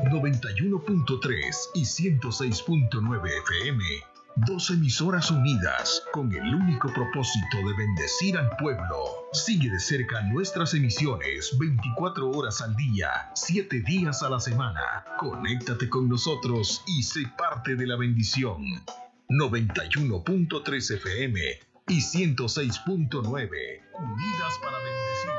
91.3 y 106.9 FM. Dos emisoras unidas con el único propósito de bendecir al pueblo. Sigue de cerca nuestras emisiones 24 horas al día, 7 días a la semana. Conéctate con nosotros y sé parte de la bendición. 91.3 FM y 106.9. Unidas para bendecir.